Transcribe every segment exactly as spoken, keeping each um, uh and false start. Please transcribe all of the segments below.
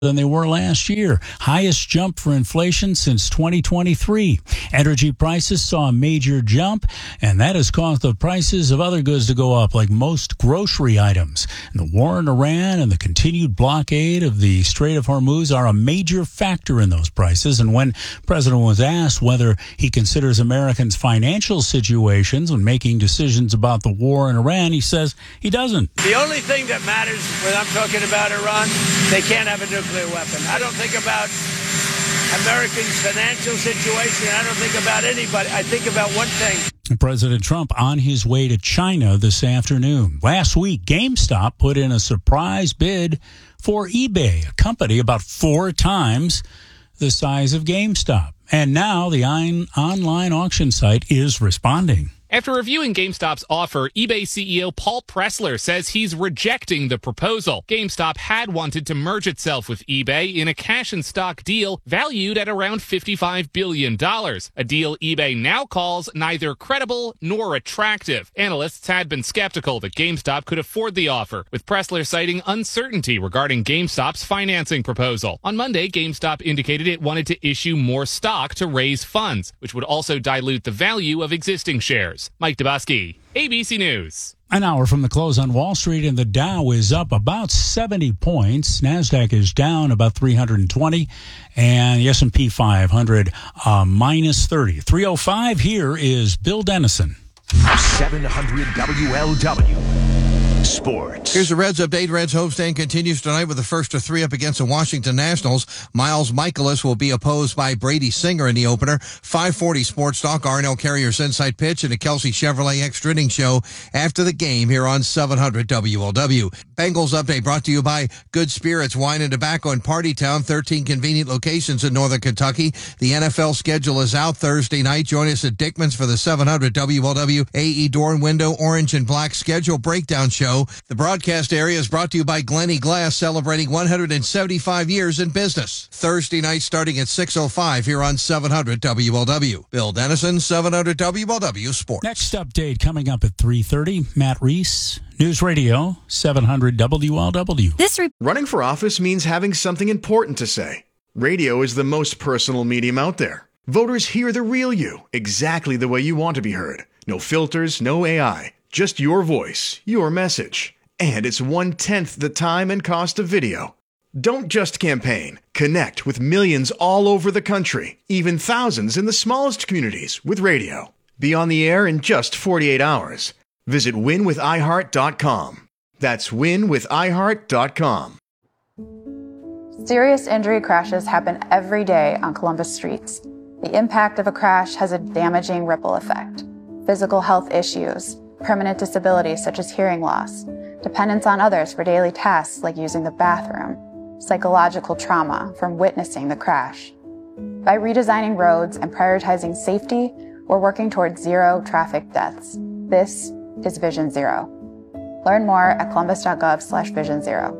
than they were last year. Highest jump for inflation since twenty twenty-three. Energy prices saw a major jump, and that has caused the prices of other goods to go up, like most grocery items. And the war in Iran and the continued blockade of the Strait of Hormuz are a major factor in those prices. And when the president was asked whether he considers Americans' financial situations when making decisions about the war in Iran, he says he doesn't. The only thing that matters when I'm talking about Iran, they can't have a nuclear weapon. I don't think about Americans' financial situation. I don't think about anybody. I think about one thing. President Trump on his way to China this afternoon. Last week, GameStop put in a surprise bid for eBay, a company about four times the size of GameStop. And now the on- online auction site is responding. After reviewing GameStop's offer, eBay C E O Paul Pressler says he's rejecting the proposal. GameStop had wanted to merge itself with eBay in a cash and stock deal valued at around fifty-five billion dollars, a deal eBay now calls neither credible nor attractive. Analysts had been skeptical that GameStop could afford the offer, with Pressler citing uncertainty regarding GameStop's financing proposal. On Monday, GameStop indicated it wanted to issue more stock to raise funds, which would also dilute the value of existing shares. Mike Dabowski, A B C News. An hour from the close on Wall Street, and the Dow is up about seventy points. NASDAQ is down about three hundred twenty, and the S and P five hundred uh, minus thirty. three oh five, here is Bill Dennison. seven hundred W L W. Sports. Here's the Reds update. Reds homestand continues tonight with the first of three up against the Washington Nationals. Miles Michaelis will be opposed by Brady Singer in the opener. five forty Sports Talk, R and L Carrier's Inside Pitch, and a Kelsey Chevrolet Extra Inning Show after the game here on seven hundred W L W. Bengals update brought to you by Good Spirits Wine and Tobacco in Party Town, thirteen convenient locations in Northern Kentucky. The N F L schedule is out Thursday night. Join us at Dickman's for the seven hundred W L W A E Door and Window Orange and Black Schedule Breakdown Show. The broadcast area is brought to you by Glenny Glass, celebrating one hundred seventy-five years in business. Thursday night starting at six oh five here on seven hundred W L W. Bill Dennison, seven hundred W L W Sports. Next update coming up at three thirty. Matt Reese, News Radio, seven hundred W L W. This re- Running for office means having something important to say. Radio is the most personal medium out there. Voters hear the real you, exactly the way you want to be heard. No filters, no A I. Just your voice, your message. And it's one-tenth the time and cost of video. Don't just campaign. Connect with millions all over the country, even thousands in the smallest communities with radio. Be on the air in just forty-eight hours. Visit win with i heart dot com. That's win with i heart dot com. Serious injury crashes happen every day on Columbus streets. The impact of a crash has a damaging ripple effect. Physical health issues, permanent disabilities such as hearing loss, dependence on others for daily tasks like using the bathroom, psychological trauma from witnessing the crash. By redesigning roads and prioritizing safety, we're working towards zero traffic deaths. This is Vision Zero. Learn more at columbus.gov slash vision zero.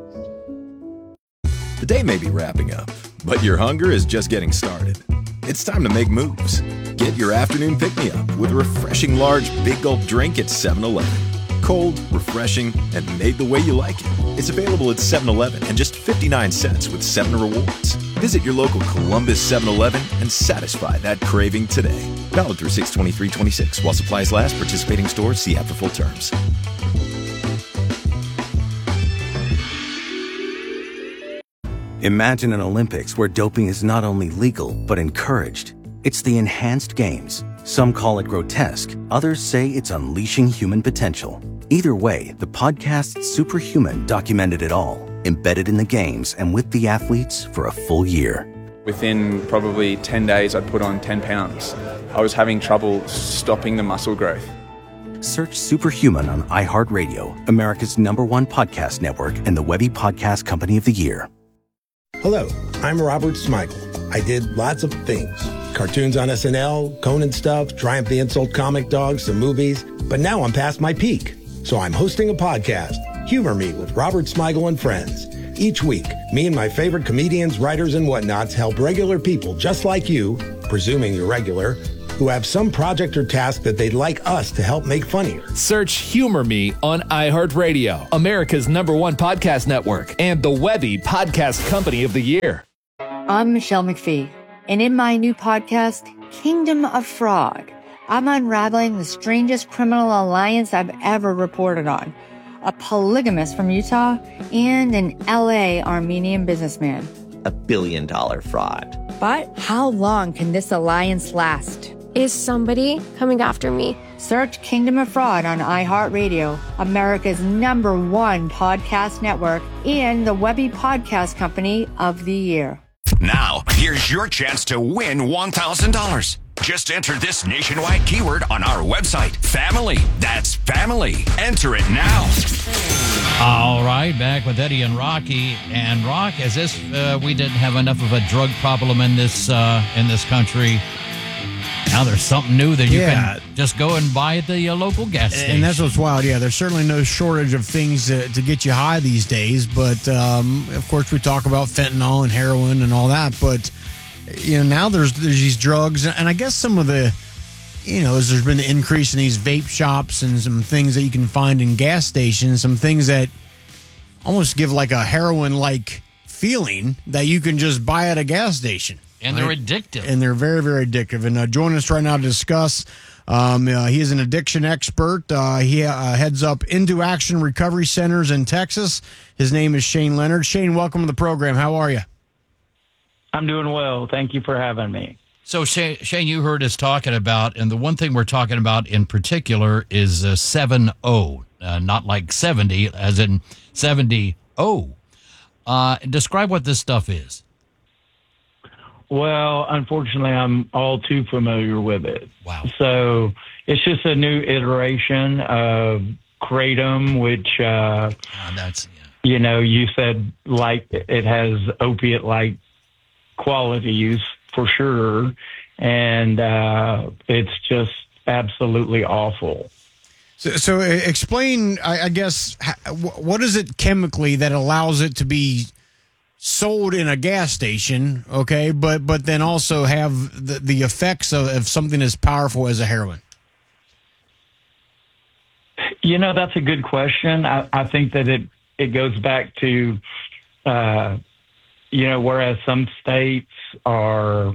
The day may be wrapping up, but your hunger is just getting started. It's time to make moves. Get your afternoon pick-me-up with a refreshing large Big Gulp drink at seven eleven. Cold, refreshing, and made the way you like it. It's available at seven eleven and just fifty-nine cents with seven Rewards. Visit your local Columbus seven eleven and satisfy that craving today. Valid through six twenty-three twenty-six. While supplies last, participating stores see app for full terms. Imagine an Olympics where doping is not only legal, but encouraged. It's the Enhanced Games. Some call it grotesque. Others say it's unleashing human potential. Either way, the podcast Superhuman documented it all, embedded in the games and with the athletes for a full year. Within probably ten days, I'd put on ten pounds. I was having trouble stopping the muscle growth. Search Superhuman on iHeartRadio, America's number one podcast network and the Webby Podcast Company of the Year. Hello, I'm Robert Smigel. I did lots of things. Cartoons on S N L, Conan stuff, Triumph the Insult comic dogs, some movies. But now I'm past my peak. So I'm hosting a podcast, Humor Me with Robert Smigel and Friends. Each week, me and my favorite comedians, writers, and whatnots help regular people just like you, presuming you're regular, who have some project or task that they'd like us to help make funnier. Search Humor Me on iHeartRadio, America's number one podcast network, and the Webby Podcast Company of the Year. I'm Michelle McPhee, and in my new podcast, Kingdom of Fraud, I'm unraveling the strangest criminal alliance I've ever reported on. A polygamist from Utah and an L A Armenian businessman. A billion dollar fraud. But how long can this alliance last? Is somebody coming after me? Search Kingdom of Fraud on iHeartRadio, America's number one podcast network, and the Webby Podcast Company of the Year. Now, here's your chance to win one thousand dollars. Just enter this nationwide keyword on our website, family. That's family. Enter it now. All right, back with Eddie and Rocky. And Rock, as this, uh, we didn't have enough of a drug problem in this uh, in this country. Now there's something new that you yeah. can just go and buy at the uh, local gas station. And that's what's wild. Yeah, there's certainly no shortage of things to, to get you high these days. But, um, of course, we talk about fentanyl and heroin and all that. But, you know, now there's, there's these drugs. And I guess some of the, you know, as there's been an increase in these vape shops and some things that you can find in gas stations, some things that almost give like a heroin-like feeling that you can just buy at a gas station. And they're right? addictive. And they're very, very addictive. And uh, joining us right now to discuss, um, uh, he is an addiction expert. Uh, he uh, heads up Into Action Recovery Centers in Texas. His name is Shane Leonard. Shane, welcome to the program. How are you? I'm doing well. Thank you for having me. So, Shane, Shane you heard us talking about, and the one thing we're talking about in particular is uh, seven oh, uh, not like seventy, as in seventy oh. Uh, describe what this stuff is. Well, unfortunately, I'm all too familiar with it. Wow. So it's just a new iteration of Kratom, which, uh, oh, that's, yeah. you know, you said like it has opiate-like qualities for sure. And uh, it's just absolutely awful. So, so explain, I, I guess, what is it chemically that allows it to be sold in a gas station, okay, but but then also have the, the effects of, of something as powerful as a heroin? You know, that's a good question. I, I think that it, it goes back to, uh, you know, whereas some states are,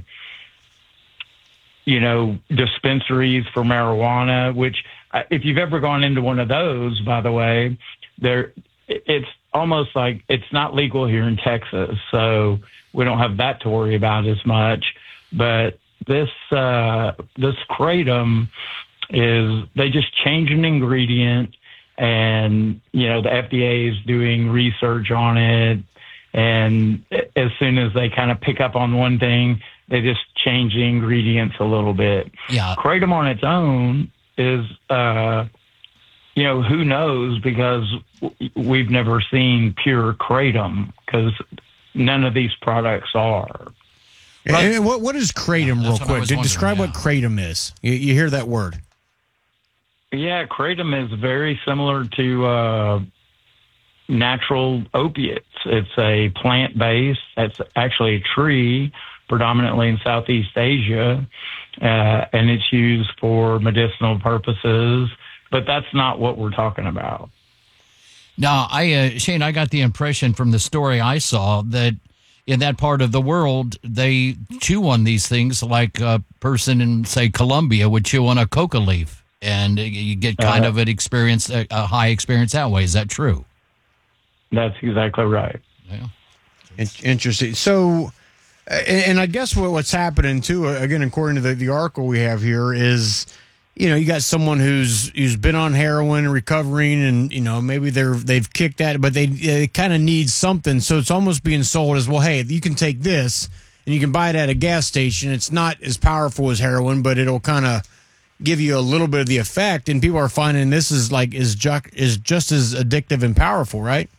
you know, dispensaries for marijuana, which uh, if you've ever gone into one of those, by the way, there it's almost like it's not legal here in Texas, so we don't have that to worry about as much. But this uh, this Kratom is, they just change an ingredient, and you know the F D A is doing research on it, and as soon as they kind of pick up on one thing, they just change the ingredients a little bit. Yeah, Kratom on its own is. Uh, You know, who knows, because we've never seen pure Kratom, because none of these products are. Right. And what, what is Kratom, Yeah, real quick? Describe yeah. what Kratom is. You, you hear that word. Yeah, Kratom is very similar to uh, natural opiates. It's a plant-based, it's actually a tree, predominantly in Southeast Asia, uh, and it's used for medicinal purposes. But that's not what we're talking about. Now, I, uh, Shane, I got the impression from the story I saw that in that part of the world, they chew on these things like a person in, say, Colombia would chew on a coca leaf, and you get kind uh, of an experience, a, a high experience that way. Is that true? That's exactly right. Yeah. Interesting. So, and, and I guess what, what's happening, too, again, according to the, the article we have here, is... You know, you got someone who's who's been on heroin and recovering, and you know maybe they're they've kicked at it, but they they kind of need something. So it's almost being sold as, well, hey, you can take this and you can buy it at a gas station. It's not as powerful as heroin, but it'll kind of give you a little bit of the effect. And people are finding this is like is ju- is just as addictive and powerful, right?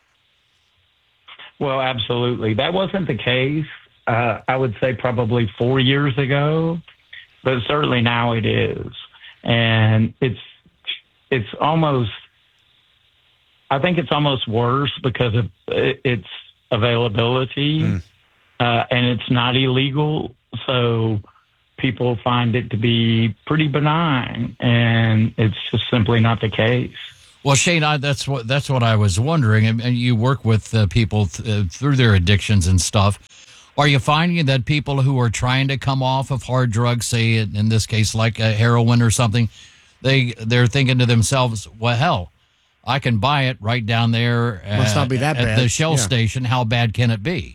Well, absolutely. That wasn't the case. Uh, I would say probably four years ago, but certainly now it is. And it's it's almost, I think it's almost worse because of its availability, mm. uh, and it's not illegal. So people find it to be pretty benign, and it's just simply not the case. Well, Shane, I, that's what that's what I was wondering. And, and you work with uh, people th- uh, through their addictions and stuff. Are you finding that people who are trying to come off of hard drugs, say in in this case like a heroin or something, they they're thinking to themselves, "Well, hell, I can buy it right down there uh, Must not be that at bad. the Shell Yeah. station. How bad can it be?"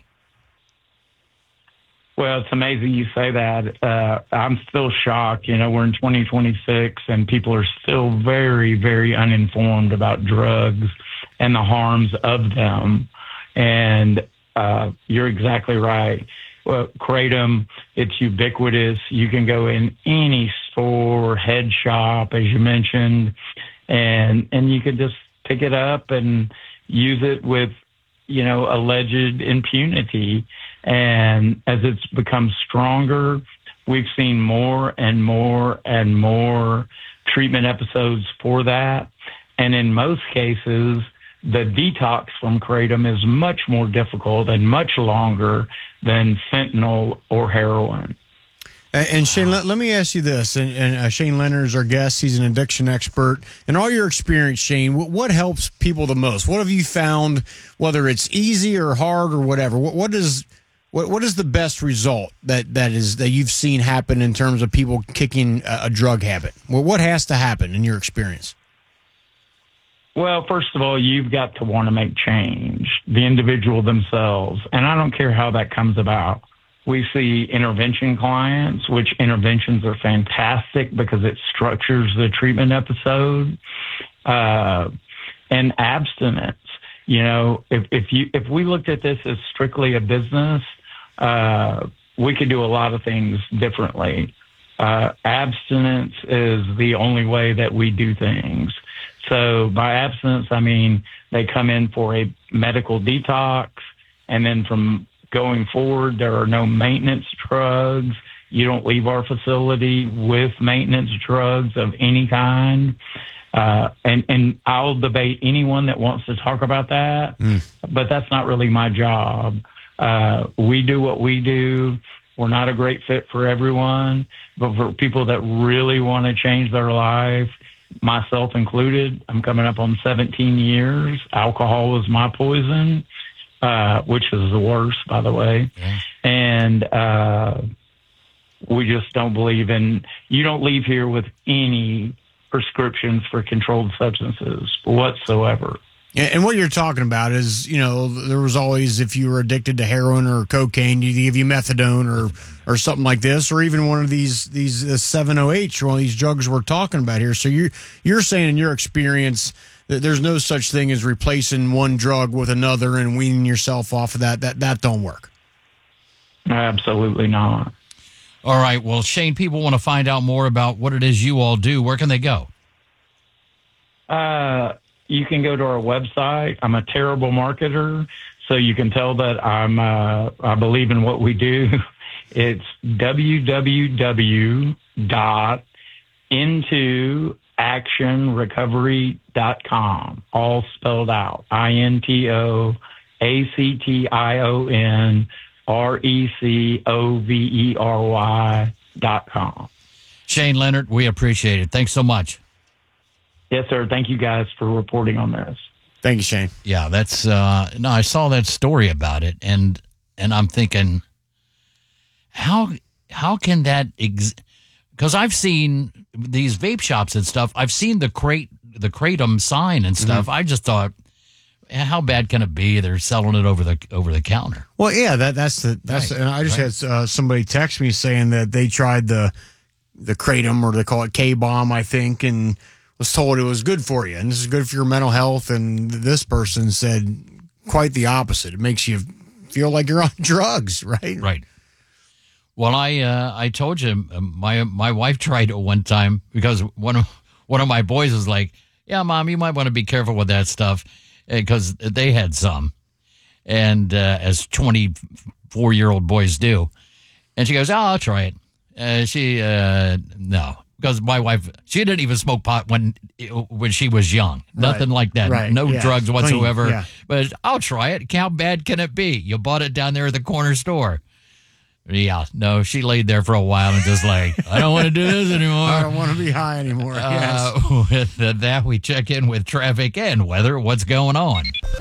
Well, it's amazing you say that. Uh, I'm still shocked. You know, we're in twenty twenty-six and people are still very, very uninformed about drugs and the harms of them. And uh, you're exactly right. Well, Kratom, it's ubiquitous. You can go in any store, head shop, as you mentioned, and and you can just pick it up and use it with, you know, alleged impunity. And as it's become stronger, we've seen more and more and more treatment episodes for that. And in most cases, the detox from Kratom is much more difficult and much longer than fentanyl or heroin. And, and Shane, let, let me ask you this. And, and uh, Shane Leonard is our guest. He's an addiction expert. In all your experience, Shane, what, what helps people the most? What have you found, whether it's easy or hard or whatever? What, what is what, what is the best result that, that is that you've seen happen in terms of people kicking a, a drug habit? Well, what has to happen in your experience? Well, first of all, you've got to want to make change, the individual themselves. And I don't care how that comes about. We see intervention clients, which interventions are fantastic because it structures the treatment episode, uh, and abstinence. You know, if, if you, if we looked at this as strictly a business, uh, we could do a lot of things differently. Uh, abstinence is the only way that we do things. So by abstinence, I mean they come in for a medical detox, and then from going forward, there are no maintenance drugs. You don't leave our facility with maintenance drugs of any kind. Uh, and, and I'll debate anyone that wants to talk about that, mm. but that's not really my job. Uh, we do what we do. We're not a great fit for everyone, but for people that really want to change their life, myself included, I'm coming up on seventeen years. Alcohol was my poison, uh, which is the worst, by the way. Yeah. And uh, we just don't believe in, you don't leave here with any prescriptions for controlled substances whatsoever. And what you're talking about is, you know, there was always, if you were addicted to heroin or cocaine, you'd give you methadone or, or something like this, or even one of these these uh, seven oh eight, or one of these drugs we're talking about here. So you're you're saying in your experience that there's no such thing as replacing one drug with another and weaning yourself off of that. That that don't work. Absolutely not. All right. Well, Shane, people want to find out more about what it is you all do. Where can they go? Uh. You can go to our website. I'm a terrible marketer, so you can tell that I'm uh, I believe in what we do. It's w w w dot into action recovery dot com, all spelled out. I N T O A C T I O N R E C O V E R Y dot com. Shane Leonard, we appreciate it. Thanks so much. Yes, sir. Thank you guys for reporting on this. Thank you, Shane. Yeah, that's uh, no. I saw that story about it, and and I'm thinking, how how can that? Because ex- I've seen these vape shops and stuff. I've seen the crate, the Kratom sign and stuff. Mm-hmm. I just thought, how bad can it be? They're selling it over the over the counter. Well, yeah, that that's the that's. Right. And I just right. had uh, somebody text me saying that they tried the the Kratom, or they call it K-Bomb, I think, and was told it was good for you and this is good for your mental health. And this person said quite the opposite. It makes you feel like you're on drugs, right? Right. Well, I uh, I told you my my wife tried it one time because one of one of my boys was like, "Yeah, Mom, you might want to be careful with that stuff," because they had some, and uh, as twenty-four year old boys do, and she goes, "Oh, I'll try it." Uh, she uh, no. Because my wife, she didn't even smoke pot when when she was young. Nothing right. like that. Right. No yeah. drugs whatsoever. Clean. Yeah. But I'll try it. How bad can it be? You bought it down there at the corner store. Yeah, no, she laid there for a while and just like, I don't want to do this anymore. I don't want to be high anymore. Yes. Uh, with that, we check in with traffic and weather. What's going on?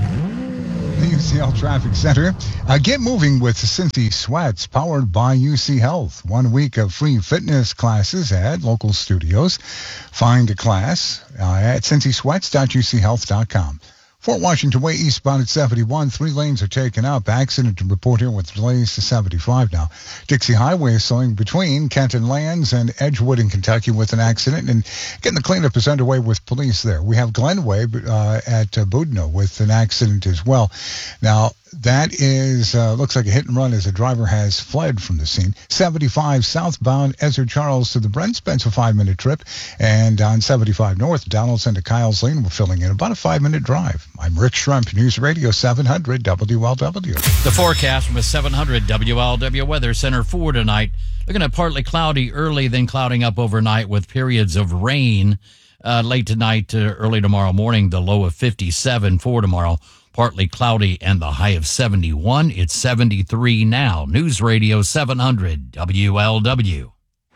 The U C L Traffic Center. Uh, get moving with Cincy Sweats, powered by U C Health. One week of free fitness classes at local studios. Find a class uh, at cincy sweats dot u c health dot com. Fort Washington Way eastbound at seventy-one. Three lanes are taken up. Accident to report here with delays to seventy-five now. Dixie Highway is slowing between Kenton Lands and Edgewood in Kentucky with an accident. And getting the cleanup is underway with police there. We have Glenway uh, at uh, Budno with an accident as well. Now, that is, uh, looks like a hit and run as a driver has fled from the scene. seventy-five southbound Ezra Charles to the Brent Spence, a five-minute trip. And on seventy-five north, Donaldson to Kyles Lane, we're filling in about a five-minute drive. I'm Rick Schrempf, News Radio seven hundred W L W. The forecast from a seven hundred W L W Weather Center for tonight. Looking at partly cloudy early, then clouding up overnight with periods of rain uh, late tonight to early tomorrow morning. The low of fifty-seven for tomorrow. Partly cloudy and the high of seventy-one. It's seventy-three now. News Radio seven hundred W L W.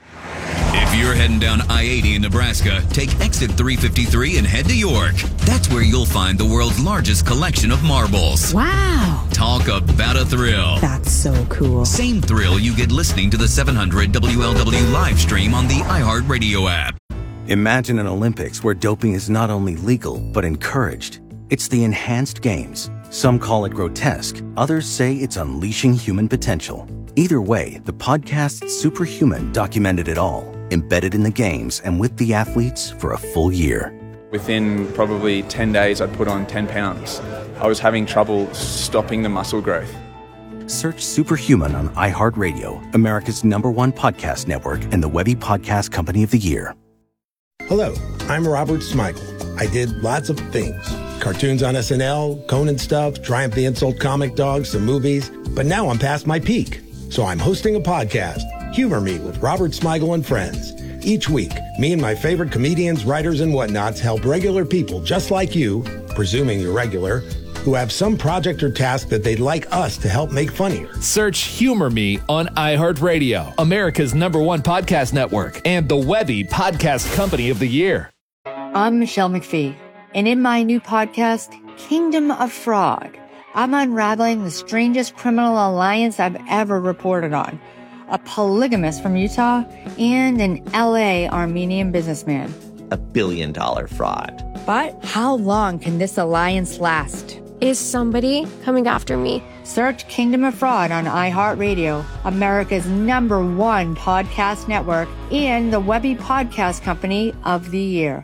If you're heading down I eighty in Nebraska, take exit three fifty-three and head to York. That's where you'll find the world's largest collection of marbles. Wow. Talk about a thrill. That's so cool. Same thrill you get listening to the seven hundred W L W live stream on the iHeartRadio app. Imagine an Olympics where doping is not only legal, but encouraged. It's the enhanced games. Some call it grotesque. Others say it's unleashing human potential. Either way, the podcast Superhuman documented it all, embedded in the games and with the athletes for a full year. Within probably ten days, I'd put on ten pounds. I was having trouble stopping the muscle growth. Search Superhuman on iHeartRadio, America's number one podcast network and the Webby Podcast Company of the Year. Hello, I'm Robert Smigel. I did lots of things. Cartoons on S N L, Conan stuff, Triumph the Insult comic dogs, some movies. But now I'm past my peak. So I'm hosting a podcast, Humor Me with Robert Smigel and Friends. Each week, me and my favorite comedians, writers, and whatnots help regular people just like you, presuming you're regular, who have some project or task that they'd like us to help make funnier. Search Humor Me on iHeartRadio, America's number one podcast network, and the Webby Podcast Company of the Year. I'm Michelle McPhee, and in my new podcast, Kingdom of Frog, I'm unraveling the strangest criminal alliance I've ever reported on. A polygamist from Utah and an L A Armenian businessman. A billion dollar fraud. But how long can this alliance last? Is somebody coming after me? Search Kingdom of Fraud on iHeartRadio, America's number one podcast network, and the Webby Podcast Company of the Year.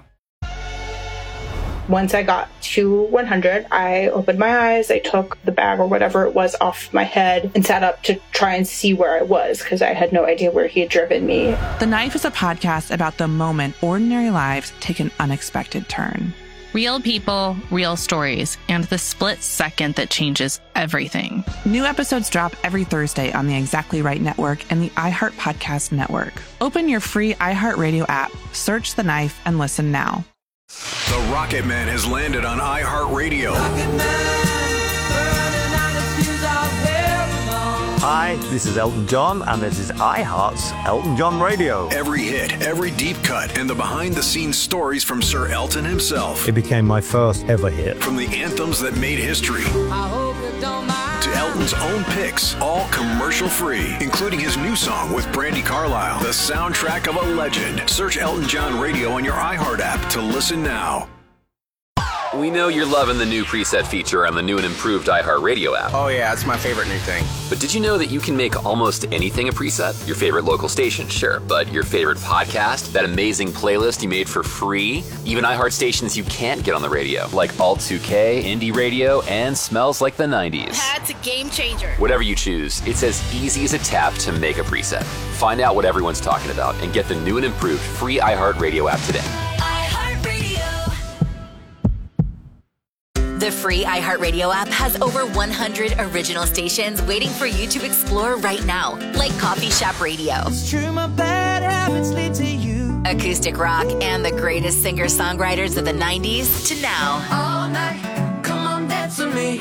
Once I got to one hundred, I opened my eyes, I took the bag or whatever it was off my head and sat up to try and see where I was because I had no idea where he had driven me. The Knife is a podcast about the moment ordinary lives take an unexpected turn. Real people, real stories, and the split second that changes everything. New episodes drop every Thursday on the Exactly Right Network and the iHeart Podcast Network. Open your free iHeartRadio app, search The Knife, and listen now. The Rocket Man has landed on iHeartRadio. Hi, this is Elton John, and this is iHeart's Elton John Radio. Every hit, every deep cut, and the behind-the-scenes stories from Sir Elton himself. It became my first ever hit. From the anthems that made history to Elton's own picks, all commercial-free, including his new song with Brandi Carlile, the soundtrack of a legend. Search Elton John Radio on your iHeart app to listen now. We know you're loving the new preset feature on the new and improved iHeartRadio app. Oh yeah, it's my favorite new thing. But did you know that you can make almost anything a preset? Your favorite local station, sure, but your favorite podcast, that amazing playlist you made for free, even iHeart stations you can't get on the radio, like Alt two K, Indie Radio, and Smells Like the nineties. That's a game changer. Whatever you choose, it's as easy as a tap to make a preset. Find out what everyone's talking about and get the new and improved free iHeartRadio app today. The free iHeartRadio app has over one hundred original stations waiting for you to explore right now, like Coffee Shop Radio, It's true, my bad habits lead to you. acoustic rock, and the greatest singer-songwriters of the nineties to now. All night, come on, dance with me.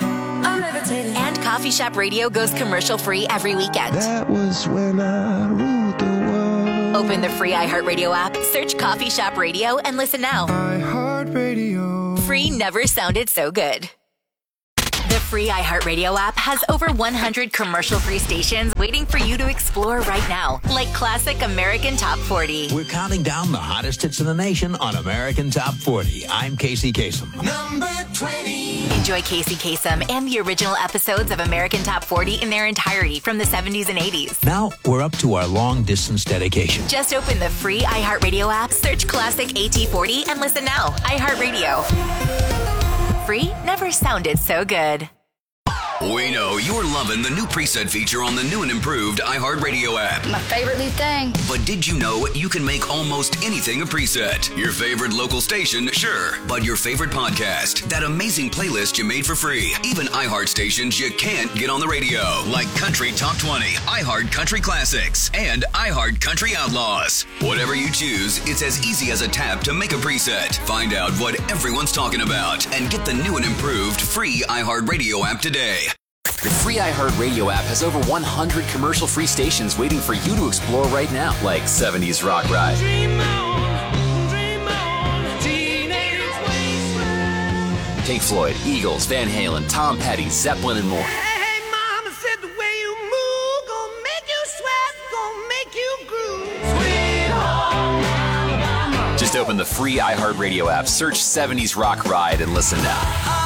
I'm levitating. And Coffee Shop Radio goes commercial free every weekend. That was when I ruled the world. Open the free iHeartRadio app, search Coffee Shop Radio, and listen now. iHeartRadio. Free never sounded so good. The free iHeartRadio app has over one hundred commercial-free stations waiting for you to explore right now, like classic American Top forty. We're counting down the hottest hits in the nation on American Top forty. I'm Casey Kasem. Number twenty. Enjoy Casey Kasem and the original episodes of American Top forty in their entirety from the seventies and eighties. Now we're up to our long-distance dedication. Just open the free iHeartRadio app, search classic A T forty, and listen now. iHeartRadio. Free never sounded so good. We know you're loving the new preset feature on the new and improved iHeartRadio app. My favorite new thing. But did you know you can make almost anything a preset? Your favorite local station, sure. But your favorite podcast, that amazing playlist you made for free. Even iHeart stations you can't get on the radio, like Country Top twenty, iHeart Country Classics, and iHeart Country Outlaws. Whatever you choose, it's as easy as a tap to make a preset. Find out what everyone's talking about and get the new and improved free iHeartRadio app today. The free iHeartRadio app has over one hundred commercial-free stations waiting for you to explore right now, like seventies Rock Ride, Dream on, dream on, teenage wasteland. Pink Floyd, Eagles, Van Halen, Tom Petty, Zeppelin, and more. Hey, mama said the way you move gonna make you sweat, gonna make you groove. Sweet home Alabama. Just open the free iHeartRadio app, search seventies Rock Ride, and listen now.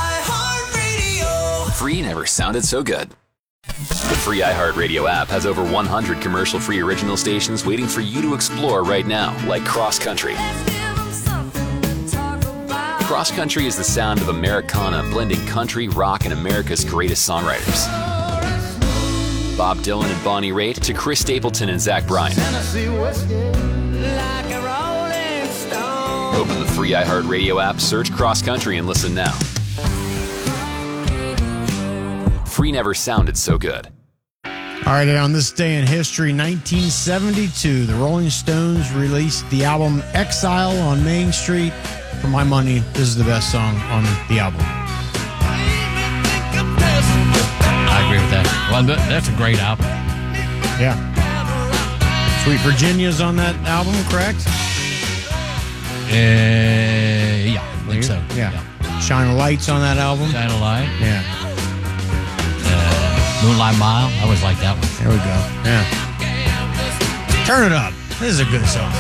Free never sounded so good. The free iHeartRadio app has over one hundred commercial-free original stations waiting for you to explore right now, like Cross Country. Cross Country is the sound of Americana, blending country, rock, and America's greatest songwriters. Bob Dylan and Bonnie Raitt to Chris Stapleton and Zach Bryan. Open the free iHeartRadio app, search Cross Country, and listen now. Free never sounded so good. All right, on this day in history, nineteen seventy-two, the Rolling Stones released the album Exile on Main Street. For my money, this is the best song on the album. I agree with that. Well, that's a great album. Yeah. Sweet Virginia's on that album, correct? Uh, yeah, I think so. Yeah. yeah. Shine a Light's on that album. Shine a Light. Yeah. Moonlight Mile. I always like that one. There we go. Yeah. Turn it up. This is a good song.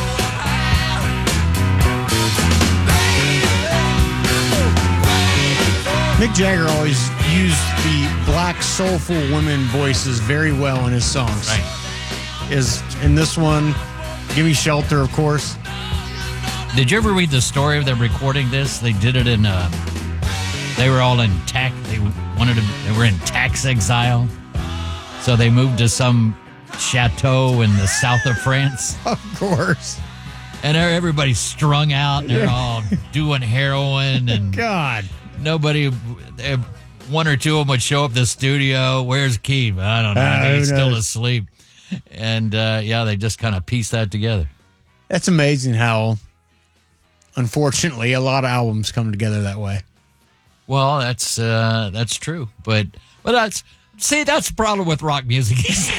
Mick Jagger always used the black soulful women voices very well in his songs. Right. Is in this one, Give Me Shelter, of course. Did you ever read the story of them recording this? They did it in uh they were all in tax they wanted to they were in tax exile. So they moved to some chateau in the south of France. Of course. And everybody's strung out and they're Yeah. all doing heroin and God. Nobody one or two of them would show up at the studio. Where's Keith? I don't know. Uh, who He's still knows? asleep. And uh, yeah, they just kind of pieced that together. That's amazing how, unfortunately, a lot of albums come together that way. Well, that's uh, that's true, but but that's see that's the problem with rock music.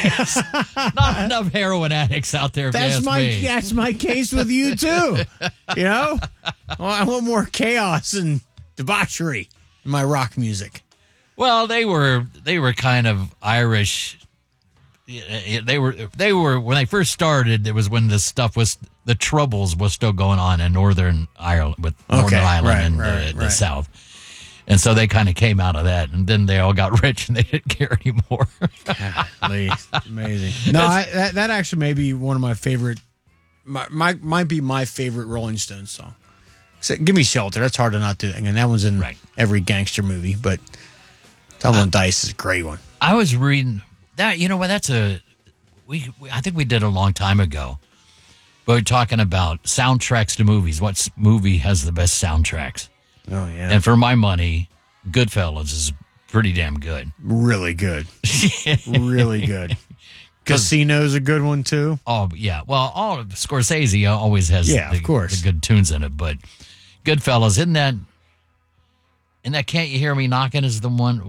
Not enough heroin addicts out there. If you That's ask my me. that's my case with you too. You know, well, I want more chaos and debauchery in my rock music. Well, they were they were kind of Irish. They were they were when they first started. It was when this stuff was the Troubles was still going on in Northern Ireland with Northern Okay, Ireland right, and right, the, the right. South. And so they kind of came out of that, and then they all got rich, and they didn't care anymore. Golly, amazing. No, I, that that actually may be one of my favorite. My, my might be my favorite Rolling Stones song. So, Give Me Shelter. That's hard to not do. And that one's in Right. every gangster movie. But Tumbling uh, Dice is a great one. I was reading that. You know what? That's a we, we. I think we did a long time ago. But we're talking about soundtracks to movies. What s- movie has the best soundtracks? Oh yeah. And for my money, Goodfellas is pretty damn good. Really good. Really good. Casino's a good one too. Oh yeah, well, all of Scorsese always has Yeah, the, of course. the good tunes in it, but Goodfellas, isn't that? Isn't that Can't You Hear Me Knocking is the one? Uh,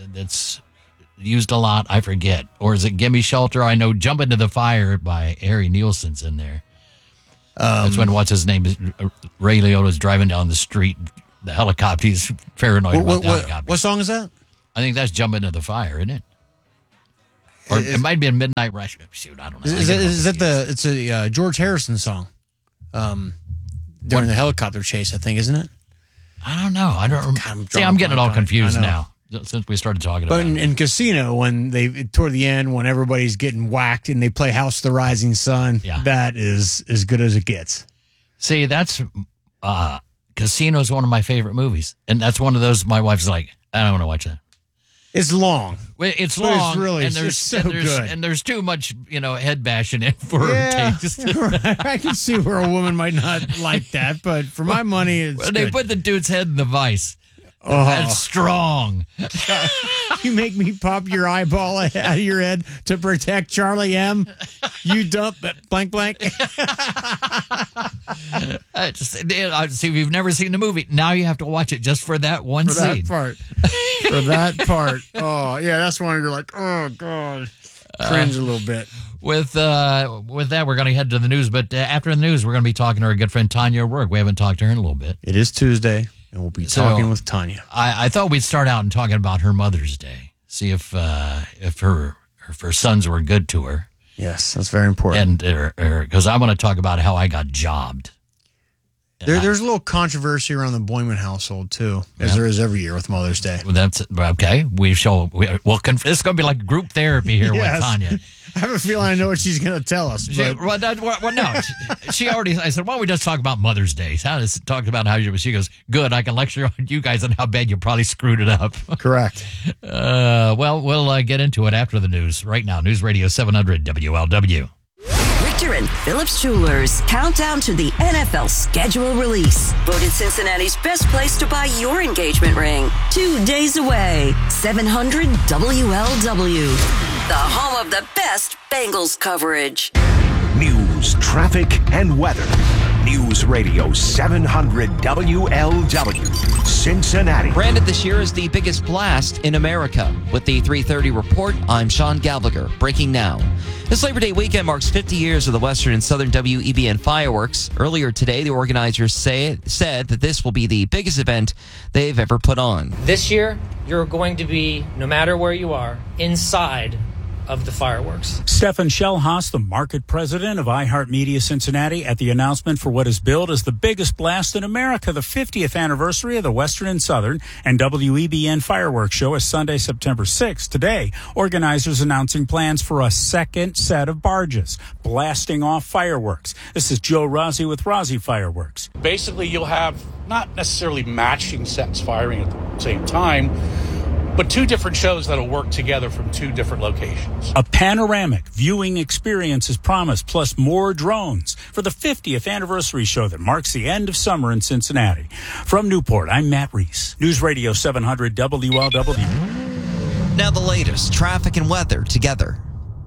that's used a lot. I forget. Or is it Gimme Shelter? I know Jump Into the Fire by Harry Nielsen's in there. Um, That's when, what's his name? Ray Liotta's driving down the street. The helicopter, he's paranoid What, about what, the what, helicopter. what song is that? I think that's Jump Into the Fire, isn't it? Or Is- it might be a Midnight Rush. Shoot, I don't know. Is, is, that, is that the? It's a uh, George Harrison song. Um, during What- the helicopter chase, I think, isn't it? I don't know. I don't. Rem- I'm See, drawing I'm a getting it blank all on it. confused I know. now since we started talking But about in, it. in Casino, when they toward the end, when everybody's getting whacked and they play House of the Rising Sun, Yeah. that is as good as it gets. See, that's uh, Casino is one of my favorite movies, and that's one of those. My wife's like, I don't want to watch that. It's long. Well, it's But long, it's really- and there's it's so and there's, good. and there's too much, you know, head bashing in for Yeah, her taste. I can see where a woman might not like that, but for my money, it's Well, they good. put the dude's head in the vice. Oh. That's strong. You make me pop your eyeball out of your head to protect Charlie M. You dump it, blank blank. I just I see if you've never seen the movie, now you have to watch it just for that one For scene. that part. For that part. Oh, yeah, that's one you're like, oh, God. Cringe a little bit. With uh, with that, we're going to head to the news. But uh, after the news, we're going to be talking to our good friend Tanya O'Rourke. We haven't talked to her in a little bit. It is Tuesday, and we'll be So, talking with Tanya. I, I thought we'd start out and talking about her Mother's Day. See if uh, if her if her sons were good to her. Yes, that's very important. And because I want to talk about how I got jobbed. There, there's a little controversy around the Boyman household, too, as Yeah. there is every year with Mother's Day. Well, that's okay. We shall. We, we'll conf- it's going to be like group therapy here Yes. with Tanya. I have a feeling I know what she's going to tell us. She, But well, that, well, well, no, she, she already. I said, "Why don't we just talk about Mother's Day?" How does talk about how you? She goes, "Good. I can lecture on you guys on how bad you probably screwed it up." Correct. Uh, well, we'll uh, get into it after the news. Right now, News Radio seven hundred W L W. Richter and Phillips Jewelers countdown to the N F L schedule release. Voted Cincinnati's best place to buy your engagement ring. Two days away. seven hundred W L W. The home of the best Bengals coverage. News, traffic, and weather. News Radio seven hundred W L W, Cincinnati. Branded this year as the biggest blast in America. With the three thirty report, I'm Sean Gallagher. Breaking now. This Labor Day weekend marks fifty years of the Western and Southern W E B N fireworks. Earlier today, the organizers say, said that this will be the biggest event they've ever put on. This year, you're going to be, no matter where you are, inside of the fireworks. Stefan Schellhaus, the market president of iHeartMedia Cincinnati, at the announcement for what is billed as the biggest blast in America. The fiftieth anniversary of the Western and Southern and W E B N fireworks show is Sunday, September sixth. Today, organizers announcing plans for a second set of barges blasting off fireworks. This is Joe Rossi with Rossi Fireworks. Basically, you'll have not necessarily matching sets firing at the same time, but two different shows that'll work together from two different locations. A panoramic viewing experience is promised, plus more drones for the fiftieth anniversary show that marks the end of summer in Cincinnati. From Newport, I'm Matt Reese. News Radio seven hundred W L W. Now the latest traffic and weather together.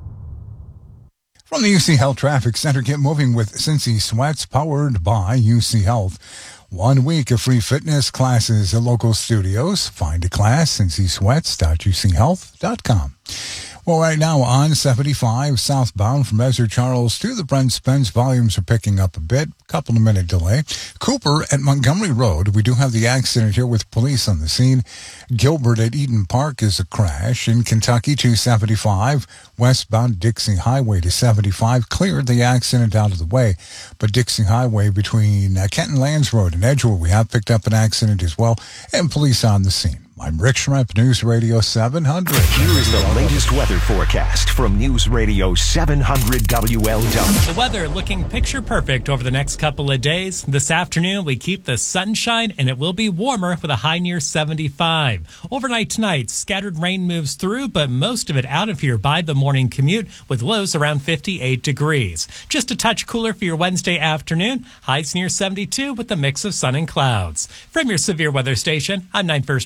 From the U C Health Traffic Center, get moving with Cincy Sweats, powered by U C Health. One week of free fitness classes at local studios. Find a class, cincy sweats dot u c health dot com. Well, right now on seventy-five southbound from Ezra Charles to the Brent Spence, volumes are picking up a bit. Couple of minute delay. Cooper at Montgomery Road. We do have the accident here with police on the scene. Gilbert at Eden Park is a crash. In Kentucky, two seventy-five westbound Dixie Highway to seventy-five cleared the accident out of the way. But Dixie Highway between uh, Kenton Lands Road and Edgewood, we have picked up an accident as well, and police on the scene. I'm Rick Shrimp, News Radio seven hundred. Here is the latest weather forecast from News Radio seven hundred W L W. The weather looking picture perfect over the next couple of days. This afternoon, we keep the sunshine, and it will be warmer with a high near seventy-five. Overnight tonight, scattered rain moves through, but most of it out of here by the morning commute with lows around fifty-eight degrees. Just a touch cooler for your Wednesday afternoon. Highs near seventy-two with a mix of sun and clouds. From your severe weather station, I'm nine First Warning.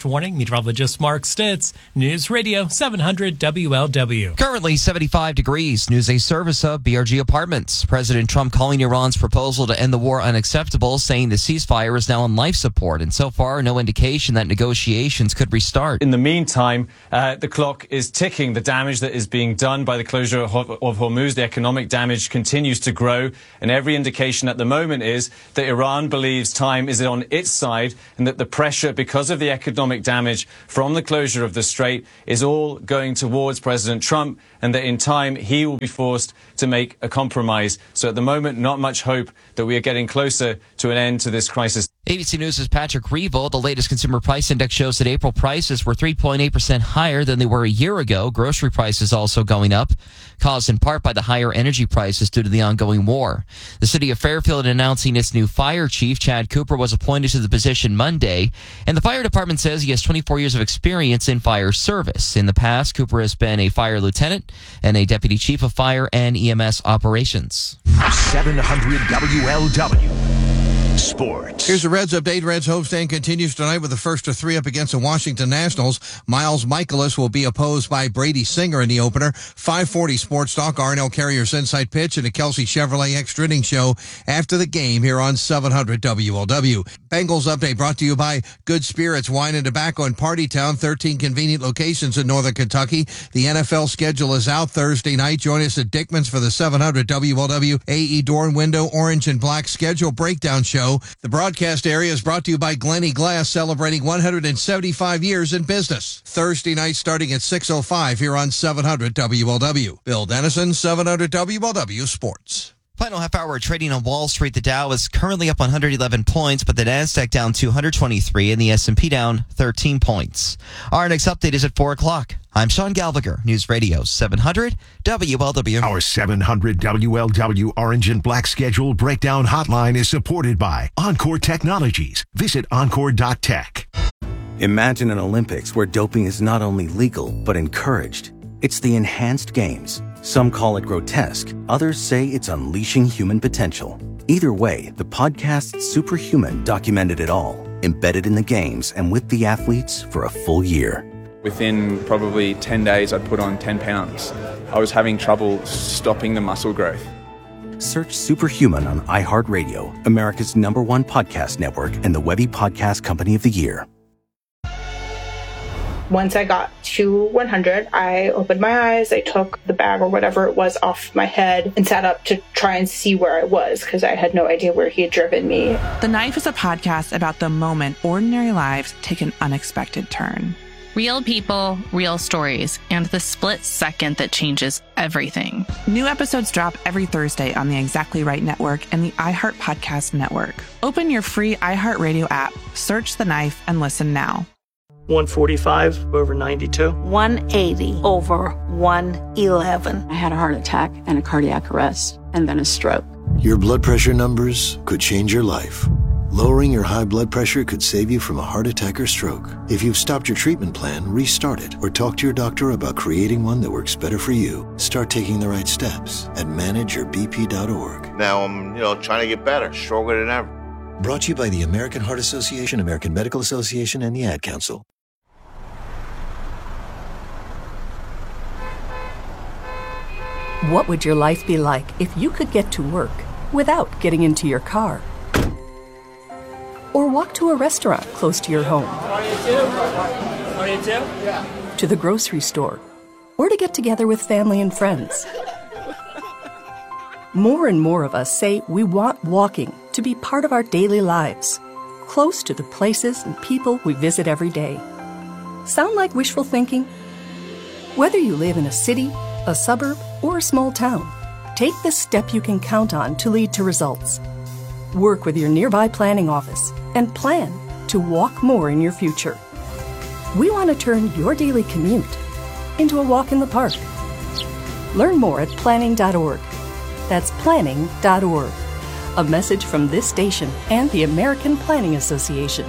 meteorologist Mark Stitz, News Radio seven hundred W L W. Currently seventy-five degrees. News a service of B R G Apartments. President Trump calling Iran's proposal to end the war unacceptable, saying the ceasefire is now on life support. And so far, no indication that negotiations could restart. In the meantime, uh, the clock is ticking. The damage that is being done by the closure of, of Hormuz, the economic damage continues to grow. And every indication at the moment is that Iran believes time is on its side and that the pressure, because of the economic damage from the closure of the strait, is all going towards President Trump, and that in time he will be forced to make a compromise. So at the moment, not much hope that we are getting closer to an end to this crisis. A B C News' Patrick Reevell. The latest consumer price index shows that April prices were three point eight percent higher than they were a year ago. Grocery prices also going up, caused in part by the higher energy prices due to the ongoing war. The city of Fairfield announcing its new fire chief. Chad Cooper was appointed to the position Monday, and the fire department says he has twenty-four years of experience in fire service. In the past, Cooper has been a fire lieutenant and a deputy chief of fire and E M S operations. seven hundred W L W. Sports. Here's the Reds update. Reds homestand continues tonight with the first of three up against the Washington Nationals. Miles Michaelis will be opposed by Brady Singer in the opener. five forty Sports Talk, R and L Carrier's Inside Pitch, and the Kelsey Chevrolet Extra Inning Show after the game here on seven hundred W L W. Bengals update brought to you by Good Spirits Wine and Tobacco in Party Town, thirteen convenient locations in Northern Kentucky. The N F L schedule is out Thursday night. Join us at Dickman's for the seven hundred W L W A E Door and Window Orange and Black Schedule Breakdown Show. The broadcast area is brought to you by Glenny Glass, celebrating one hundred seventy-five years in business. Thursday night starting at six oh five here on seven hundred W L W. Bill Dennison, seven hundred W L W Sports. Final half hour trading on Wall Street. The Dow is currently up one hundred eleven points, but the Nasdaq down two hundred twenty-three and the S and P down thirteen points. Our next update is at four o'clock. I'm Sean Gallagher, News Radio seven hundred W L W. Our seven hundred W L W Orange and Black Schedule Breakdown Hotline is supported by Encore Technologies. Visit encore dot tech. Imagine an Olympics where doping is not only legal, but encouraged. It's the Enhanced Games. Some call it grotesque. Others say it's unleashing human potential. Either way, the podcast Superhuman documented it all, embedded in the games and with the athletes for a full year. Within probably ten days, I'd put on ten pounds. I was having trouble stopping the muscle growth. Search Superhuman on iHeartRadio, America's number one podcast network and the Webby Podcast Company of the Year. Once I got to one hundred, I opened my eyes, I took the bag or whatever it was off my head and sat up to try and see where I was because I had no idea where he had driven me. The Knife is a podcast about the moment ordinary lives take an unexpected turn. Real people, real stories, and the split second that changes everything. New episodes drop every Thursday on the Exactly Right Network and the iHeart Podcast Network. Open your free iHeartRadio app, search The Knife, and listen now. one forty-five over ninety-two. one eighty over one eleven. I had a heart attack and a cardiac arrest and then a stroke. Your blood pressure numbers could change your life. Lowering your high blood pressure could save you from a heart attack or stroke. If you've stopped your treatment plan, restart it or talk to your doctor about creating one that works better for you. Start taking the right steps at manage your b p dot org. Now I'm, you know, trying to get better, stronger than ever. Brought to you by the American Heart Association, American Medical Association, and the Ad Council. What would your life be like if you could get to work without getting into your car? Or walk to a restaurant close to your home? To the grocery store? Or to get together with family and friends? More and more of us say we want walking to be part of our daily lives, close to the places and people we visit every day. Sound like wishful thinking? Whether you live in a city, a suburb, or a small town, take the step you can count on to lead to results. Work with your nearby planning office and plan to walk more in your future. We want to turn your daily commute into a walk in the park. Learn more at planning dot org. That's planning dot org. A message from this station and the American Planning Association.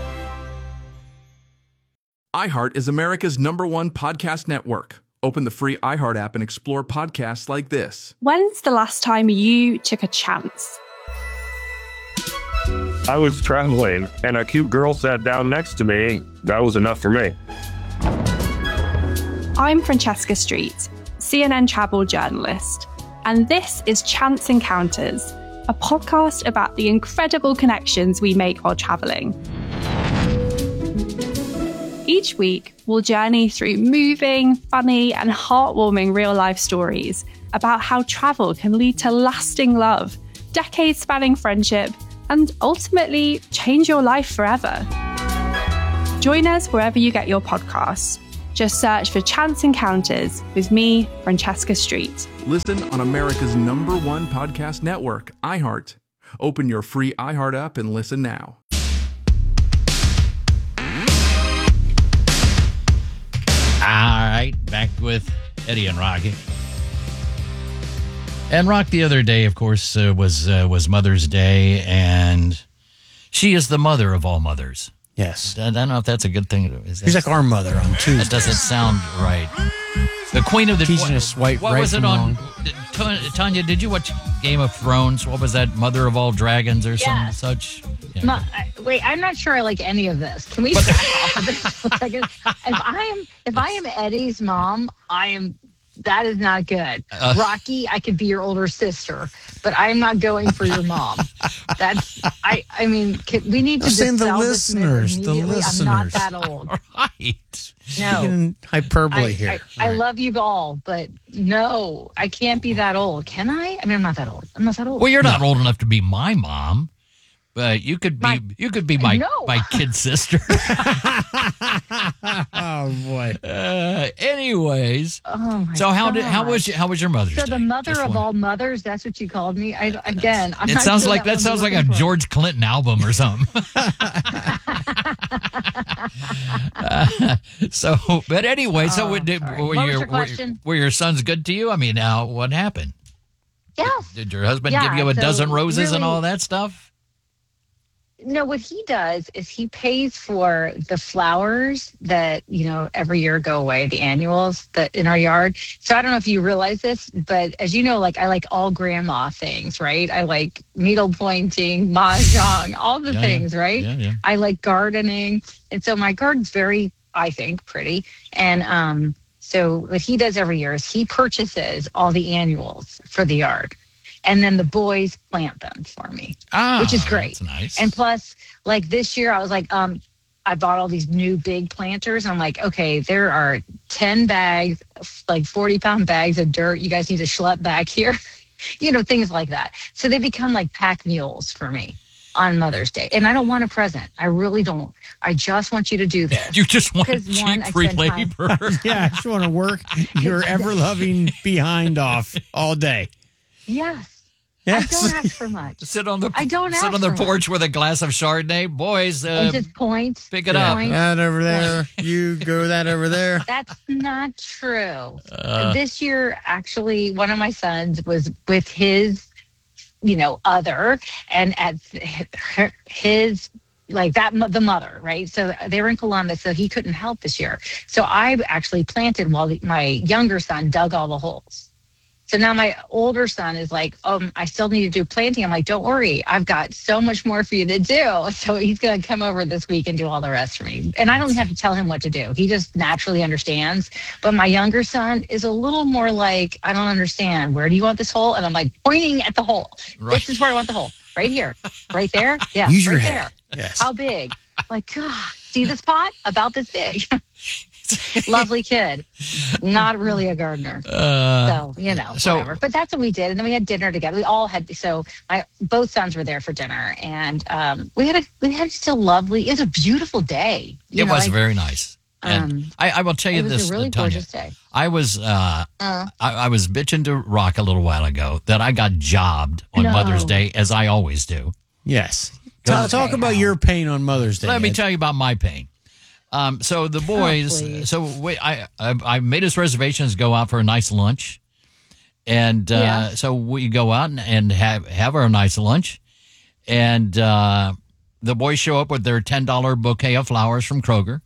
iHeart is America's number one podcast network. Open the free iHeart app and explore podcasts like this. When's the last time you took a chance? I was traveling, and a cute girl sat down next to me. That was enough for me. I'm Francesca Street, C N N travel journalist, and this is Chance Encounters, a podcast about the incredible connections we make while traveling. Each week, we'll journey through moving, funny, and heartwarming real-life stories about how travel can lead to lasting love, decades-spanning friendship, and ultimately change your life forever. Join us wherever you get your podcasts. Just search for Chance Encounters with me, Francesca Street. Listen on America's number one podcast network, iHeart. Open your free iHeart app and listen now. All right, back with Eddie and Rocky. And Rock, the other day, of course, uh, was uh, was Mother's Day, and she is the mother of all mothers. Yes. I don't know if that's a good thing. Is She's that, like our mother on Tuesday. That doesn't sound right. The queen of the... Teaching us white What right was it from on... wrong. Tanya, did you watch Game of Thrones? What was that? Mother of all dragons or some such? Yeah. Ma- I- wait, I'm not sure I like any of this. Can we back off of this for a second? If I am, if I am Eddie's mom, I am. That is not good. Uh, Rocky, I could be your older sister, but I'm not going for your mom. That's. I. I mean, can, we need to I'm saying the dispel this myth listeners, the immediately. I'm not listeners. that old. Right. No. Speaking hyperbole I, here. I, I love you all, but no, I can't be that old. Can I? I mean, I'm not that old. I'm not that old. Well, you're not old enough to be my mom, but you could be. My- you could be my No. my kid sister. Oh boy. Uh, anyways, Oh my so how did how God. was how was your Mother's So Day? the mother Just of one. all mothers, that's what you called me. I again, I'm It not sounds sure like that what sounds we're like a looking for. George Clinton album or something. Uh, so, but anyway, so Oh, what did, sorry. were, What was your, your were, question? were your sons good to you? I mean, now what happened? Yes. Did your husband Yeah, give you a so dozen roses and really- all that stuff? No, what he does is he pays for the flowers that, you know, every year go away, the annuals that in our yard. So I don't know if you realize this, but as you know, like I like all grandma things, right? I like needle pointing, mahjong, all the Yeah, things, yeah. right? Yeah, yeah. I like gardening. And so my garden's very, I think, pretty. And um, so what he does every year is he purchases all the annuals for the yard. And then the boys plant them for me, Ah, which is great. that's nice. And plus, like this year, I was like, um, I bought all these new big planters. I'm like, okay, there are ten bags, like forty pound bags of dirt. You guys need to schlep back here, you know, things like that. So they become like pack mules for me on Mother's Day. And I don't want a present. I really don't. I just want you to do this. You just want Because, one, cheap I free spend time- labor. Yeah, I just want to work your ever loving behind off all day. Yes. Yes. I don't ask for much. Sit on the I don't sit ask on the for porch with a glass of Chardonnay, boys. Uh, And just point. pick it up. point. That over there. You go that over there. That's not true. Uh. This year, actually, one of my sons was with his, you know, other, and at her- his, like that, mo- the mother, right? So they were in Columbus, so he couldn't help this year. So I actually planted while the, my younger son dug all the holes. So now my older son is like, um, I still need to do planting. I'm like, don't worry. I've got so much more for you to do. So he's going to come over this week and do all the rest for me. And I don't have to tell him what to do. He just naturally understands. But my younger son is a little more like, I don't understand. Where do you want this hole? And I'm like pointing at the hole. Right. This is where I want the hole. Right here. Right there. Yeah. Use right your there. head. Yes. How big? Like, God, see this pot? About this big. Lovely kid. Not really a gardener. Uh, so, you know, so- whatever. But that's what we did. And then we had dinner together. We all had, so my, both sons were there for dinner. And um, we had a, we had just a lovely, it was a beautiful day. You it know, was like, very nice. And um, I, I will tell you it was this, a really Tanya. gorgeous day. I was uh, Uh. I, I was bitching to Rock a little while ago that I got jobbed on No. Mother's Day, as I always do. Yes. Talk, talk about your pain on Mother's Day. Let me Ed. tell you about my pain. Um, so the boys, please. so we, I, I I made us reservations to go out for a nice lunch, and uh, Yeah. so we go out and, and have have our nice lunch, and uh, the boys show up with their ten dollar bouquet of flowers from Kroger.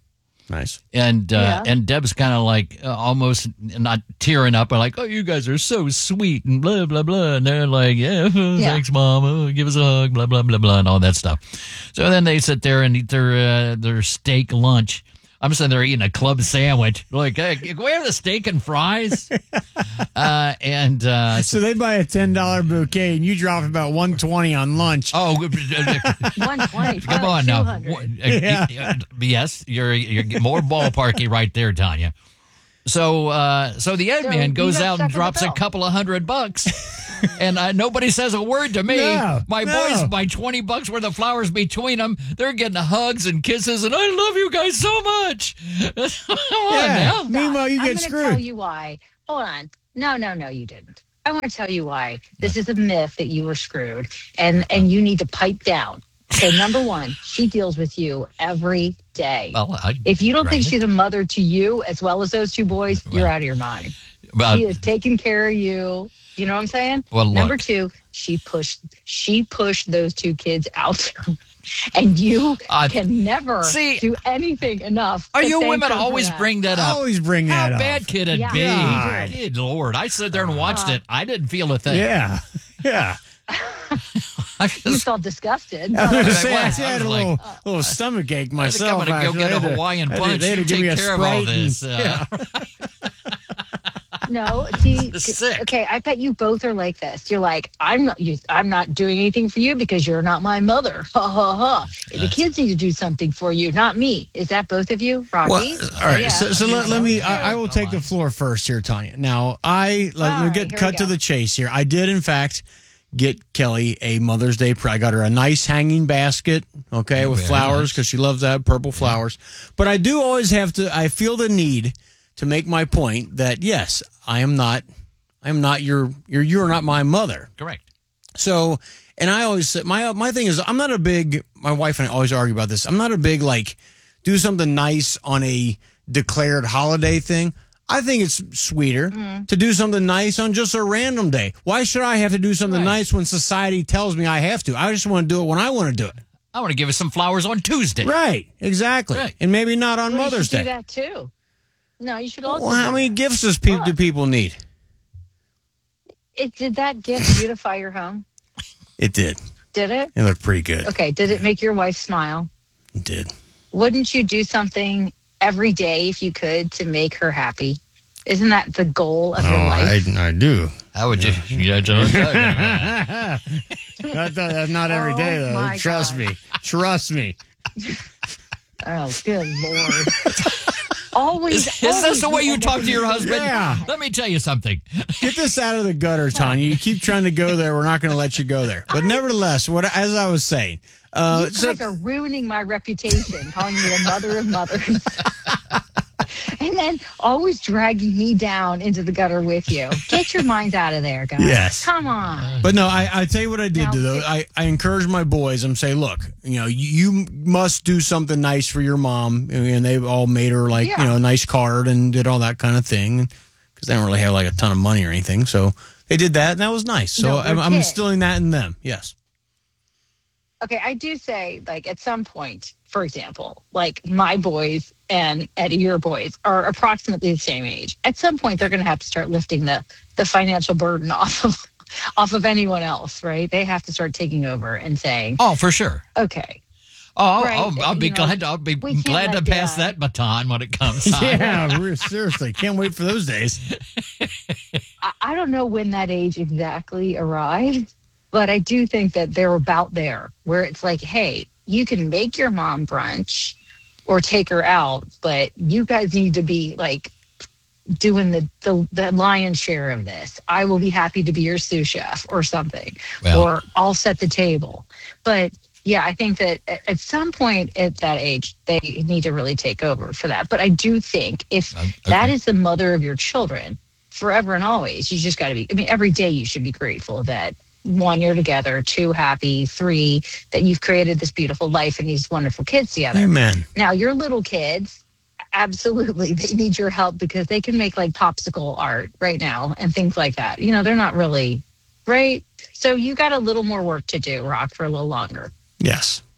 Nice. And uh, Yeah. and Deb's kind of like uh, almost not tearing up, but like, oh, you guys are so sweet and blah, blah, blah. And they're like, yeah, thanks, Mom. Oh, give us a hug, blah, blah, blah, blah, and all that stuff. So then they sit there and eat their, uh, their steak lunch. I'm sitting there eating a club sandwich. Like, hey, can we have the steak and fries? uh, and uh, So they buy a ten dollar bouquet, and you drop about one twenty on lunch. Oh, one twenty. come on now. two hundred. Uh, uh, Yes, you're you're more ballparky right there, Tanya. So, uh, so the Ed So man you goes got out and stuck in the drops a bill. couple of hundred bucks, and uh, nobody says a word to me. No, my no. boys, my twenty bucks worth of flowers between them, they're getting hugs and kisses, and I love you guys so much. Come on Yeah. now. Meanwhile, you I'm get gonna screwed. tell you why. Hold on. No, no, no, you didn't. I want to tell you why. This is a myth that you were screwed, and and you need to pipe down. So number one, she deals with you every day. Well, I, If you don't think right. she's a mother to you as well as those two boys, you're out of your mind. Well, She is taking care of you. You know what I'm saying? Well, Number look. two, she pushed she pushed those two kids out. And you Uh, can never see, do anything enough. Are to you thank women her for always that. bring that up? Always bring How that up. bad could it Yeah. be? God. Good Lord. I sat there and watched it. I didn't feel a thing. Yeah. Yeah. I You just, felt disgusted. I was gonna I say, I was. I had a was little, like, little stomach ache I think myself. I'm going to go after get they a had to- Hawaiian they had- punch they had and to give me take a care of all Sprite and- this. Uh, yeah. No, see, Sick. okay, I bet you both are like this. You're like, I'm not, you, I'm not doing anything for you because you're not my mother. Ha ha ha. The kids need to do something for you, not me. Is that both of you, Rocky? Well, all right. Yeah. So, so let, let me. I, I will take the floor first here, Tanya. Now, I let All me right, get here cut we to go. the chase here. I did, in fact, get Kelly a Mother's Day. pre- I got her a nice hanging basket, okay, with very flowers nice. because she loves that purple flowers. But I do always have to. I feel the need to make my point that yes, I am not. I am not your. You're. You're not my mother. correct. So, and I always say, my my thing is, I'm not a big, my wife and I always argue about this. I'm not a big, like, do something nice on a declared holiday thing. I think it's sweeter to do something nice on just a random day. Why should I have to do something Right. nice when society tells me I have to? I just want to do it when I want to do it. I want to give us some flowers on Tuesday. Right, exactly. Right. And maybe not on Well, Mother's you should Day. do that too. No, you should also. Well, how do many that. gifts does pe- do people need? It, did that gift beautify your home? It did. Did it? It looked pretty good. Okay. Did it make your wife smile? It did. Wouldn't you do something every day if you could to make her happy? Isn't that the goal of your Oh, life? I, I do. How would you? Yeah, John. That's not, that's not every day, Oh, though. my Trust God. me. Trust me. Oh, good Lord. Always. Is, is this the way you talk to your husband? Yeah. Let me tell you something. Get this out of the gutter, Tanya. You keep trying to go there. We're not going to let you go there. But nevertheless, what as I was saying, uh, You so, guys are ruining my reputation, calling me the mother of mothers. And then always dragging me down into the gutter with you. Get your minds out of there, guys. Yes. Come on. but no, I, I tell you what I did Now, do though. I, I encourage my boys and say, look, you know, you, you must do something nice for your mom, and they all made her like Yeah. you know a nice card and did all that kind of thing because they don't really have like a ton of money or anything. So they did that, and that was nice. So No, they're I'm, I'm kids. instilling that in them. Yes. Okay, I do say, like, at some point, for example, like my boys and Eddie, your boys, are approximately the same age. At some point, they're going to have to start lifting the the financial burden off of off of anyone else, right? They have to start taking over and saying, Oh, for sure. okay, Oh, I'll, Right, I'll, I'll be you know, glad. I'll be we can't glad to let pass Dad- that baton when it comes time. Yeah. re- Seriously, can't wait for those days. I, I don't know when that age exactly arrived, but I do think that they're about there where it's like, hey, you can make your mom brunch or take her out, but you guys need to be like doing the, the, the lion's share of this. I will be happy to be your sous chef or something, Well- or I'll set the table. But yeah, I think that at at some point at that age, they need to really take over for that. But I do think if Um, okay. that is the mother of your children forever and always, you just got to be, I mean, every day you should be grateful that one, you're together, two, happy, three, that you've created this beautiful life and these wonderful kids together. Amen. Now, your little kids, absolutely, they need your help because they can make like popsicle art right now and things like that. You know, they're not really, right? So you got a little more work to do, Rock, for a little longer. Yes.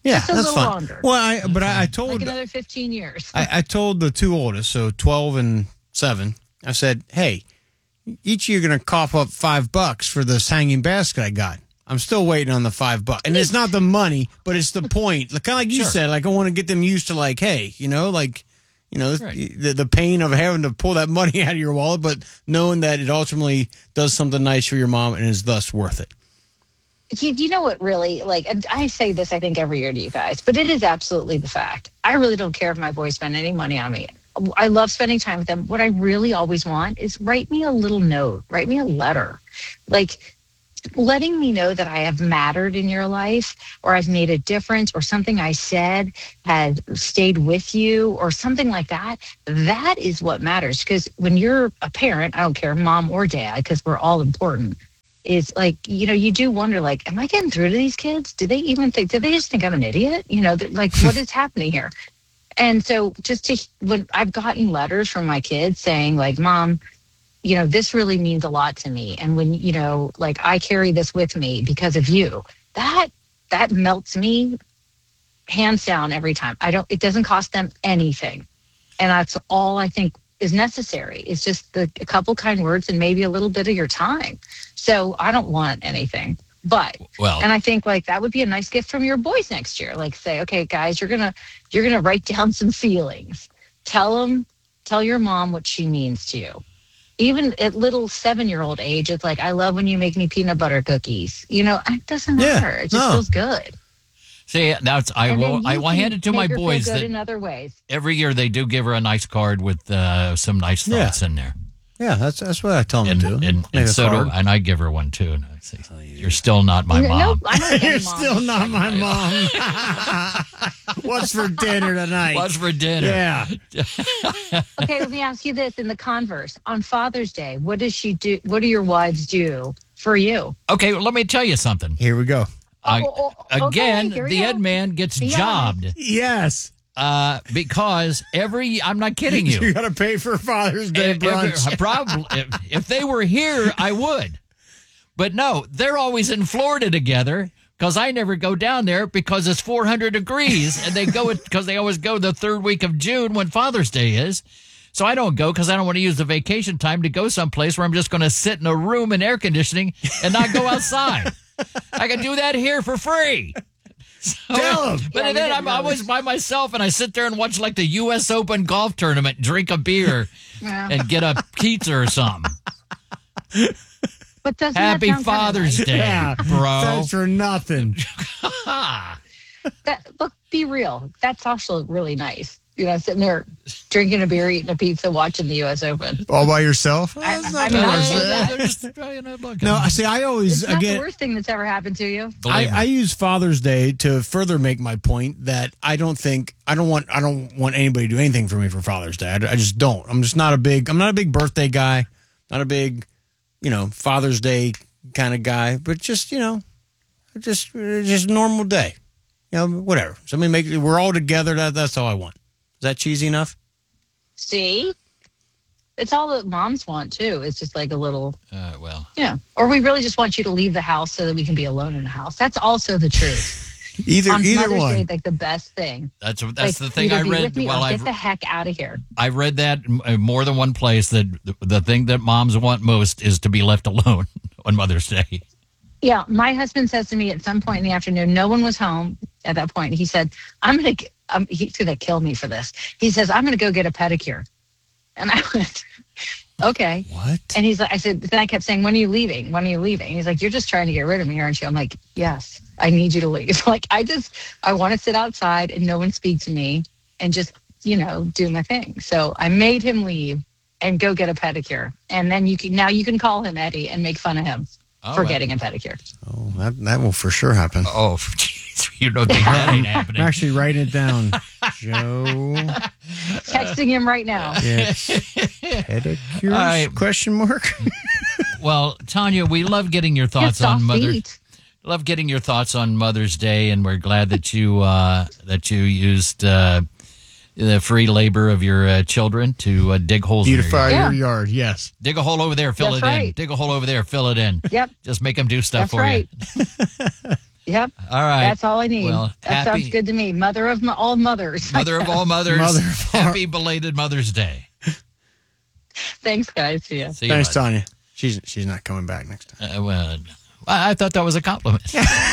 Yeah, Just a that's little fine. longer. Well, I, but I, I told Like another fifteen years. I, I told the two oldest, so twelve and seven. I said, "Hey, each of you are going to cough up five bucks for this hanging basket I got. I'm still waiting on the five bucks, and it's not the money, but it's the point. Like, kind of like you Sure. said, like I want to get them used to, like, hey, you know, like, you know, Right. the the pain of having to pull that money out of your wallet, but knowing that it ultimately does something nice for your mom and is thus worth it." You, you know what, really, like, and I say this, I think, every year to you guys, but it is absolutely the fact. I really don't care if my boys spend any money on me. I love spending time with them. What I really always want is write me a little note, write me a letter, like letting me know that I have mattered in your life, or I've made a difference, or something I said has stayed with you, or something like that. That is what matters. Because when you're a parent, I don't care, mom or dad, because we're all important. Is like, you know, you do wonder, like, am I getting through to these kids? Do they even think, do they just think I'm an idiot? You know, like, what is happening here? And so just to, when I've gotten letters from my kids saying, like, Mom, you know, this really means a lot to me. And when, you know, like, I carry this with me because of you, that, that melts me hands down every time. I don't, it doesn't cost them anything. And that's all I think is necessary. It's just the, a couple kind words and maybe a little bit of your time. So I don't want anything. But Well- and I think like that would be a nice gift from your boys next year. Like say, okay, guys, you're gonna you're gonna write down some feelings. Tell them, tell your mom what she means to you. Even at little seven year old age, it's like, I love when you make me peanut butter cookies. You know, it doesn't Yeah, matter. It just no. feels good. See, that's I And then will I you will can hand it to make my her feel boys good that in other ways. every year they do give her a nice card with uh, some nice Yeah. thoughts in there. Yeah, that's that's what I tell them And, to do. and, Make and a so do, card. and I give her one too. And I say, "You're still not my No, mom." I'm not You're getting mom. still not my mom. What's for dinner tonight? What's for dinner? Yeah. Okay, let me ask you this in the converse. On Father's Day, what does she do? What do your wives do for you? Okay, well, let me tell you something. Here we go. I- Oh, oh, oh, again, okay, here we the go. Ed Man gets Be jobbed Yes. uh, because every. I'm not kidding you. You got to pay for Father's Day If- brunch. if, probably, if, if they were here, I would. But no, they're always in Florida together because I never go down there because it's four hundred degrees, and they go because they always go the third week of June when Father's Day is. So I don't go because I don't want to use the vacation time to go someplace where I'm just going to sit in a room in air conditioning and not go outside. I can do that here for free. So, Tell 'em. But Yeah, then you I'm get always by myself, and I sit there and watch like the U S Open golf tournament, drink a beer, Yeah. and get a pizza or something. But doesn't Happy that sound kinda Father's nice? Day, Yeah. bro. Thanks for nothing. That, look, be real. That's also really nice. You know, sitting there drinking a beer, eating a pizza, watching the U S Open. All by yourself? I- That's I not mean, the I worst. say that. They're just trying to look. No, I see. I always It's not again. the worst thing that's ever happened to you. I, Believe me. I use Father's Day to further make my point that I don't think I don't want I don't want anybody to do anything for me for Father's Day. I, I just don't. I'm just not a big I'm not a big birthday guy, not a big, you know, Father's Day kind of guy. But just you know, just just a normal day, you know, whatever. Somebody make we're all together. That that's all I want. Is that cheesy enough? See? It's all that moms want, too. It's just like a little, Uh, well, yeah. Or we really just want you to leave the house so that we can be alone in the house. That's also the truth. Either On either Mother's one. Day, like the best thing. that's that's Like, the thing either I be read with me or while I get the heck out of here. I read that in more than one place that the, the thing that moms want most is to be left alone on Mother's Day. Yeah, my husband says to me at some point in the afternoon, no one was home at that point. He said, I'm going to, um, he's going to kill me for this. He says, I'm going to go get a pedicure. And I went, okay. What? And he's like, I said, then I kept saying, when are you leaving? When are you leaving? And he's like, you're just trying to get rid of me, aren't you? I'm like, yes, I need you to leave. Like, I just, I want to sit outside and no one speak to me and just, you know, do my thing. So I made him leave and go get a pedicure. And then you can, now you can call him Eddie and make fun of him Oh, for well. getting a pedicure. Oh, that that will for sure happen. Oh, geez, you don't think that ain't happening. I'm actually writing it down. Joe. Texting him right now. Yes. Pedicures? All right. Question mark. Well, Tanya, we love getting your thoughts Get on soft Mother. feet. Love getting your thoughts on Mother's Day, and we're glad that you uh, that you used uh, the free labor of your uh, children to uh, dig holes in Beautify your yard. your yard. Yes. Dig a hole over there, fill That's it in. right. Dig a hole over there, fill it in. Yep. Just make them do stuff That's for right. you. Yep. All right. That's all I need. Well, that happy- sounds good to me. Mother of m- all mothers. Mother of all mothers. Mother of all- Happy belated Mother's Day. Thanks, guys. See ya. See you, Thanks, bud. Tanya. She's she's not coming back next time. Uh, well, I I thought that was a compliment.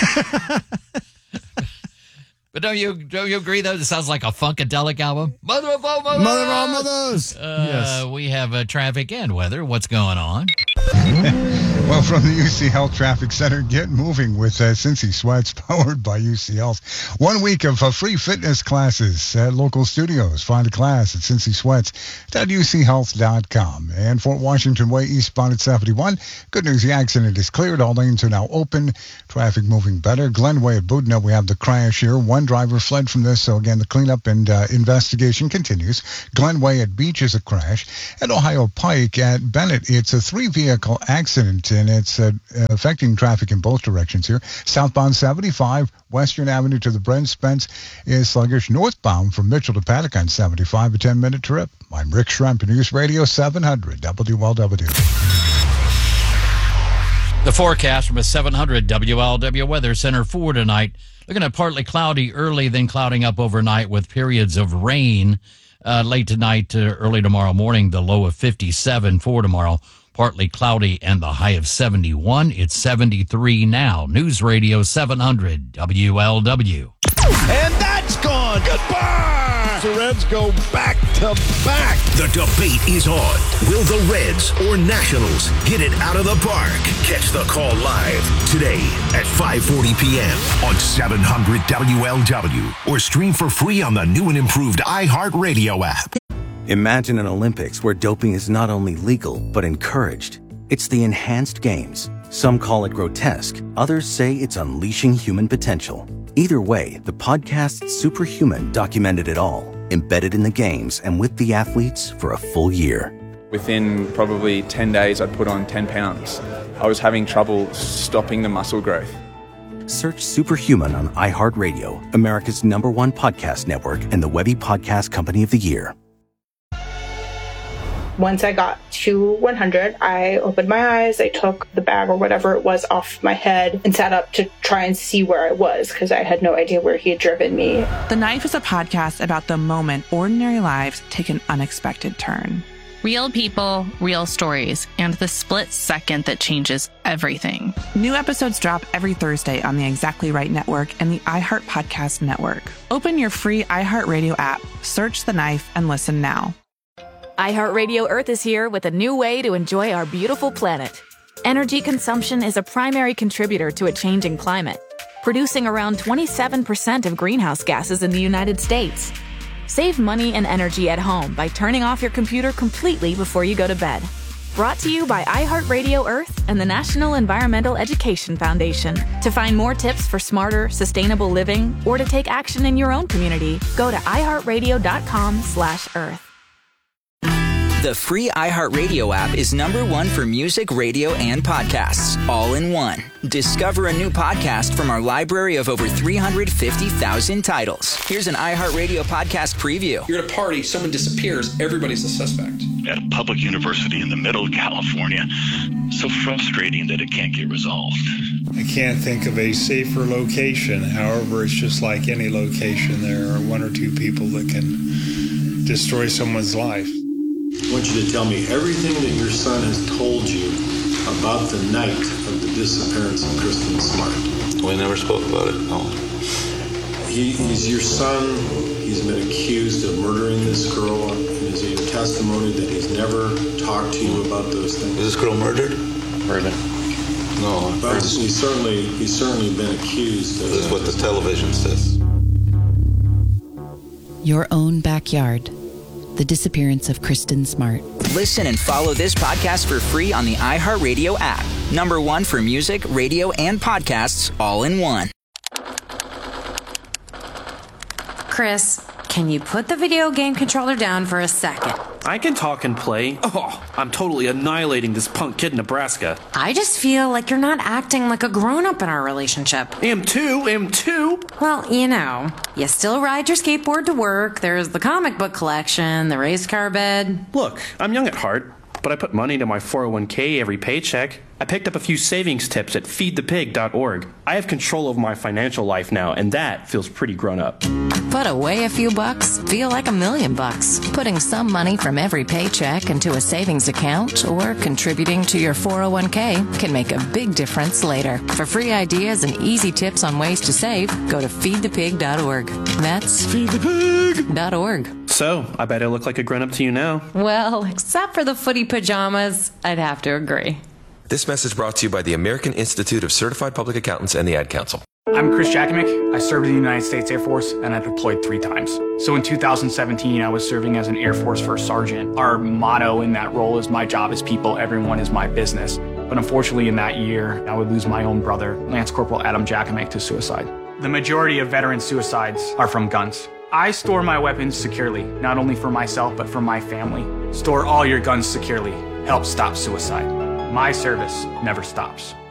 But don't you don't you agree though? It sounds like a funkadelic album. Mother of all mothers. Mother of all mothers. Uh, Yes. We have uh, traffic and weather. What's going on? Well, from the U C Health Traffic Center, get moving with uh, Cincy Sweats, powered by U C Health. One week of uh, free fitness classes at local studios. Find a class at cincy sweats dot u c health dot com. And Fort Washington Way, eastbound at seventy-one. Good news, the accident is cleared. All lanes are now open. Traffic moving better. Glenway at Budna, we have the crash here. One driver fled from this, so again, the cleanup and uh, investigation continues. Glenway at Beach is a crash. At Ohio Pike at Bennett, it's a three-vehicle accident, and it's uh, affecting traffic in both directions here. Southbound seventy-five, Western Avenue to the Brent Spence is sluggish. Northbound from Mitchell to Paddock on seventy-five, a ten-minute trip. I'm Rick Schremp, News Radio seven hundred W L W. The forecast from a seven hundred W L W Weather Center for tonight. Looking at partly cloudy early, then clouding up overnight with periods of rain uh, late tonight to early tomorrow morning. The low of fifty-seven for tomorrow. Partly cloudy and the high of seventy-one. It's seventy-three now. News Radio seven hundred W L W. And that's gone. Goodbye. The Reds go back to back. The debate is on. Will the Reds or Nationals get it out of the park? Catch the call live today at five forty p.m. on seven hundred W L W or stream for free on the new and improved iHeartRadio app. Imagine an Olympics where doping is not only legal, but encouraged. It's the enhanced games. Some call it grotesque. Others say it's unleashing human potential. Either way, the podcast Superhuman documented it all, embedded in the games and with the athletes for a full year. Within probably ten days, I'd put on ten pounds. I was having trouble stopping the muscle growth. Search Superhuman on iHeartRadio, America's number one podcast network and the Webby Podcast Company of the Year. Once I got to one hundred, I opened my eyes, I took the bag or whatever it was off my head and sat up to try and see where I was because I had no idea where he had driven me. The Knife is a podcast about the moment ordinary lives take an unexpected turn. Real people, real stories, and the split second that changes everything. New episodes drop every Thursday on the Exactly Right Network and the iHeart Podcast Network. Open your free iHeartRadio app, search The Knife, and listen now. iHeartRadio Earth is here with a new way to enjoy our beautiful planet. Energy consumption is a primary contributor to a changing climate, producing around twenty-seven percent of greenhouse gases in the United States. Save money and energy at home by turning off your computer completely before you go to bed. Brought to you by iHeartRadio Earth and the National Environmental Education Foundation. To find more tips for smarter, sustainable living or to take action in your own community, go to iHeartRadio.com slash Earth. The free iHeartRadio app is number one for music, radio, and podcasts, all in one. Discover a new podcast from our library of over three hundred fifty thousand titles. Here's an iHeartRadio podcast preview. You're at a party, someone disappears, everybody's a suspect. At a public university in the middle of California, so frustrating that it can't get resolved. I can't think of a safer location. However, it's just like any location. There are one or two people that can destroy someone's life. I want you to tell me everything that your son has told you about the night of the disappearance of Kristen Smart. We never spoke about it, no. He, he's your son. He's been accused of murdering this girl. And is it your testimony that he's never talked to you about those things? Is this girl murdered? Murdered. No. But he's certainly, he's certainly been accused of This is what the television says. Your own backyard. The disappearance of Kristen Smart. Listen and follow this podcast for free on the iHeartRadio app. Number one for music, radio, and podcasts, all in one. Chris, can you put the video game controller down for a second? I can talk and play. Oh, I'm totally annihilating this punk kid in Nebraska. I just feel like you're not acting like a grown-up in our relationship. Am too, am too. Well, you know, you still ride your skateboard to work, there's the comic book collection, the race car bed. Look, I'm young at heart, but I put money into my four oh one k every paycheck. I picked up a few savings tips at feed the pig dot org. I have control over my financial life now, and that feels pretty grown up. Put away a few bucks, feel like a million bucks. Putting some money from every paycheck into a savings account or contributing to your four oh one k can make a big difference later. For free ideas and easy tips on ways to save, go to feed the pig dot org. That's feed the pig dot org. So, I bet I look like a grown-up to you now. Well, except for the footy pajamas, I'd have to agree. This message brought to you by the American Institute of Certified Public Accountants and the Ad Council. I'm Chris Jakimick. I served in the United States Air Force, and I deployed three times. So in two thousand seventeen, I was serving as an Air Force First Sergeant. Our motto in that role is, my job is people, everyone is my business. But unfortunately in that year, I would lose my own brother, Lance Corporal Adam Jakimick, to suicide. The majority of veteran suicides are from guns. I store my weapons securely, not only for myself, but for my family. Store all your guns securely. Help stop suicide. My service never stops.